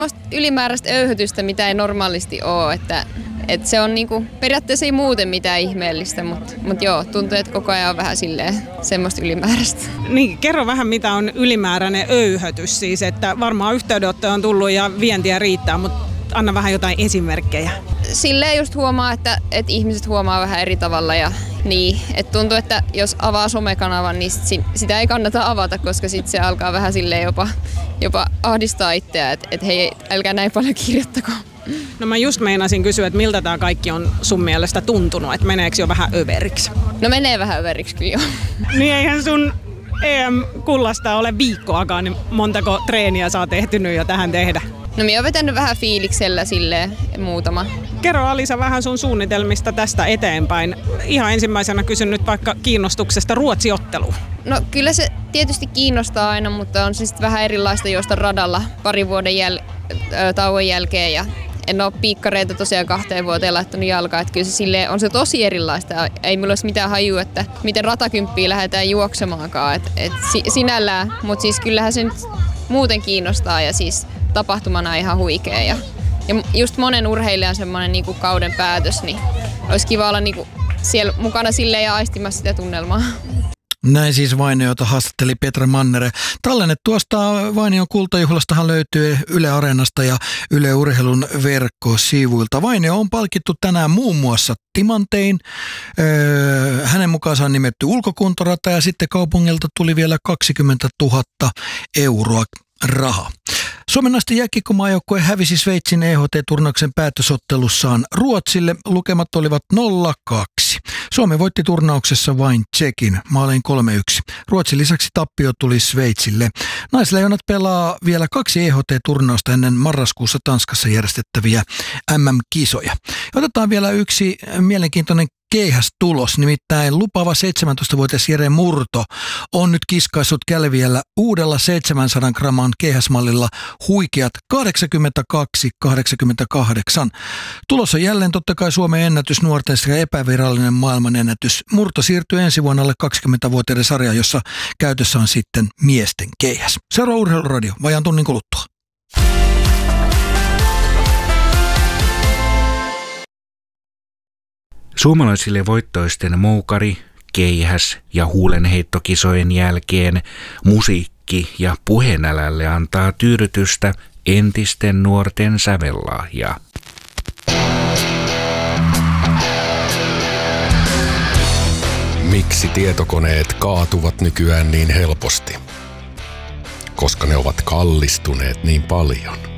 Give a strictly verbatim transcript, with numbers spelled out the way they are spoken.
Ylimääräistä öyhötystä, mitä ei normaalisti ole, että, että se on niinku, periaatteessa ei muuten mitään ihmeellistä, mutta, mutta joo, tuntuu, että koko ajan on vähän silleen semmoista ylimääräistä. Niin, kerro vähän, mitä on ylimääräinen öyhötys siis, että varmaan yhteydenottoja on tullut ja vientiä riittää, mutta anna vähän jotain esimerkkejä. Silleen just huomaa, että, että ihmiset huomaa vähän eri tavalla ja niin, että tuntuu, että jos avaa somekanavan, niin sit, sitä ei kannata avata, koska sitten se alkaa vähän silleen jopa, jopa ahdistaa itseä, että, että hei, älkää näin paljon kirjoittako. No mä just meinasin kysyä, että miltä tämä kaikki on sun mielestä tuntunut, että meneekö jo vähän överiksi? No menee vähän överiksi kyllä joo. Niin eihän sun E M-kullasta ole viikkoakaan, niin montako treeniä sä oot ehtinyt jo tähän tehdä? No minä oon vetänyt vähän fiiliksellä silleen muutama. Kerro Alisa vähän sun suunnitelmista tästä eteenpäin. Ihan ensimmäisenä kysyn nyt vaikka kiinnostuksesta Ruotsi-otteluun. No kyllä se tietysti kiinnostaa aina, mutta on se sitten vähän erilaista juosta radalla parin vuoden jäl- tauon jälkeen. Ja en ole piikkareita tosiaan kahteen vuoteen laittanut jalkaan. Että kyllä se silleen, on se tosi erilaista. Ei mulla olisi mitään hajua, että miten ratakymppiä lähdetään juoksemaankaan. Et, et sinällään, mutta siis kyllähän se nyt muuten kiinnostaa ja siis tapahtumana ihan huikea. Ja, ja just monen urheilijan semmoinen niinku kauden päätös, niin olisi kiva olla niinku siellä mukana silleen ja aistimassa sitä tunnelmaa. Näin siis Vainiota haastatteli Petra Mannere. Tallenne tuosta Vainion kultajuhlastahan löytyy Yle Areenasta ja Yle Urheilun verkkosivuilta. Vainio on palkittu tänään muun muassa timantein. Öö, hänen mukaansa on nimetty ulkokuntorata ja sitten kaupungilta tuli vielä kaksikymmentätuhatta euroa rahaa. Suomen naisten jääkiekkomaajoukkue hävisi Sveitsin E H T-turnauksen päätösottelussaan Ruotsille. Lukemat olivat nolla kaksi. Suomi voitti turnauksessa vain Tšekin maalein kolme yksi. Ruotsin lisäksi tappio tuli Sveitsille. Naisleijonat pelaa vielä kaksi E H T-turnausta ennen marraskuussa Tanskassa järjestettäviä M M-kisoja. Otetaan vielä yksi mielenkiintoinen keihästulos, nimittäin lupaava seitsemäntoistavuotias Jere Murto on nyt kiskaissut Kälviällä uudella seitsemänsadan gramman keihäsmallilla huikeat kahdeksankymmentäkaksi kahdeksankymmentäkahdeksan. Tulos on jälleen totta kai Suomen ennätys, nuorten sekä epävirallinen maailmanennätys. Murto siirtyy ensi vuonna alle kaksikymmentävuotiaiden sarjaan, jossa käytössä on sitten miesten keihäs. Seuraa Urheiluradio vajaan tunnin kuluttua. Suomalaisille voittoisten moukari, keihäs ja huulenheittokisojen jälkeen musiikki ja puheenälälle antaa tyydytystä entisten nuorten sävellahja. Miksi tietokoneet kaatuvat nykyään niin helposti? Koska ne ovat kallistuneet niin paljon.